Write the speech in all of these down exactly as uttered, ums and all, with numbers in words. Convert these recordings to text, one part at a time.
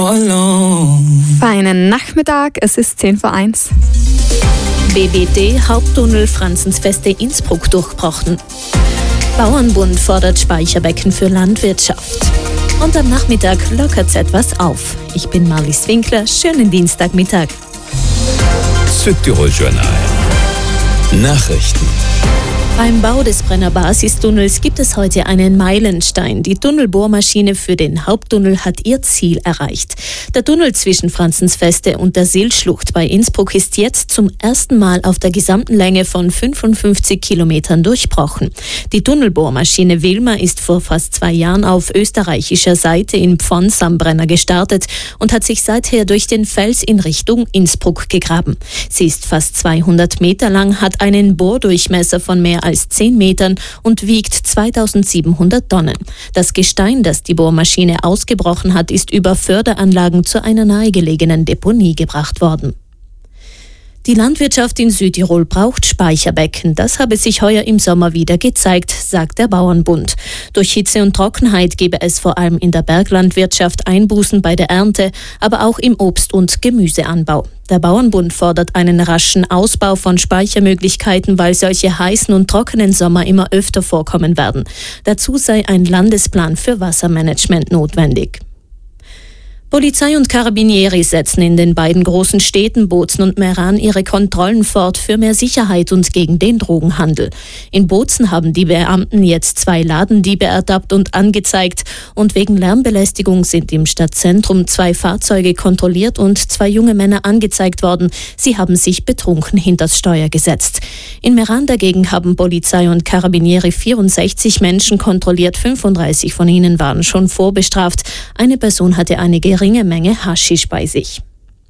Feinen Nachmittag, es ist zehn vor eins. B B D Haupttunnel Franzensfeste Innsbruck durchbrochen. Bauernbund fordert Speicherbecken für Landwirtschaft. Und am Nachmittag lockert's etwas auf. Ich bin Marlies Winkler, schönen Dienstagmittag. Südtirol Journal. Nachrichten. Beim Bau des Brenner Basistunnels gibt es heute einen Meilenstein. Die Tunnelbohrmaschine für den Haupttunnel hat ihr Ziel erreicht. Der Tunnel zwischen Franzensfeste und der Silschlucht bei Innsbruck ist jetzt zum ersten Mal auf der gesamten Länge von fünfundfünfzig Kilometern durchbrochen. Die Tunnelbohrmaschine Wilma ist vor fast zwei Jahren auf österreichischer Seite in Pfons am Brenner gestartet und hat sich seither durch den Fels in Richtung Innsbruck gegraben. Sie ist fast zweihundert Meter lang, hat einen Bohrdurchmesser von mehr als zehn Metern und wiegt zweitausendsiebenhundert Tonnen. Das Gestein, das die Bohrmaschine ausgebrochen hat, ist über Förderanlagen zu einer nahegelegenen Deponie gebracht worden. Die Landwirtschaft in Südtirol braucht Speicherbecken. Das habe sich heuer im Sommer wieder gezeigt, sagt der Bauernbund. Durch Hitze und Trockenheit gebe es vor allem in der Berglandwirtschaft Einbußen bei der Ernte, aber auch im Obst- und Gemüseanbau. Der Bauernbund fordert einen raschen Ausbau von Speichermöglichkeiten, weil solche heißen und trockenen Sommer immer öfter vorkommen werden. Dazu sei ein Landesplan für Wassermanagement notwendig. Polizei und Carabinieri setzen in den beiden großen Städten Bozen und Meran ihre Kontrollen fort für mehr Sicherheit und gegen den Drogenhandel. In Bozen haben die Beamten jetzt zwei Ladendiebe ertappt und angezeigt und wegen Lärmbelästigung sind im Stadtzentrum zwei Fahrzeuge kontrolliert und zwei junge Männer angezeigt worden. Sie haben sich betrunken hinters Steuer gesetzt. In Meran dagegen haben Polizei und Carabinieri vierundsechzig Menschen kontrolliert, fünfunddreißig von ihnen waren schon vorbestraft. Eine Person hatte eine geringe Menge Haschisch bei sich.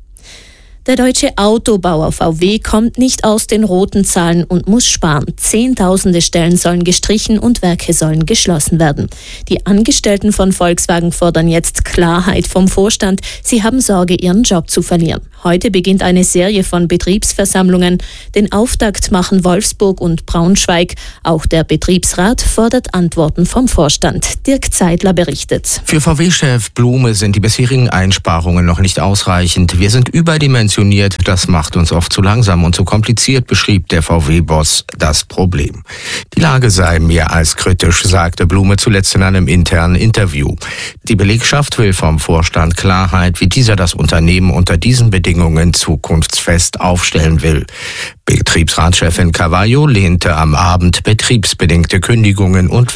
Der deutsche Autobauer V W kommt nicht aus den roten Zahlen und muss sparen. Zehntausende Stellen sollen gestrichen und Werke sollen geschlossen werden. Die Angestellten von Volkswagen fordern jetzt Klarheit vom Vorstand. Sie haben Sorge, ihren Job zu verlieren. Heute beginnt eine Serie von Betriebsversammlungen. Den Auftakt machen Wolfsburg und Braunschweig. Auch der Betriebsrat fordert Antworten vom Vorstand. Dirk Zeidler berichtet. Für V W-Chef Blume sind die bisherigen Einsparungen noch nicht ausreichend. Wir sind überdimensioniert. Das macht uns oft zu langsam und zu kompliziert, beschrieb der V W-Boss das Problem. Die Lage sei mehr als kritisch, sagte Blume zuletzt in einem internen Interview. Die Belegschaft will vom Vorstand Klarheit, wie dieser das Unternehmen unter diesen Bedingungen zukunftsfest aufstellen will. Betriebsratschefin Cavallo lehnte am Abend betriebsbedingte Kündigungen und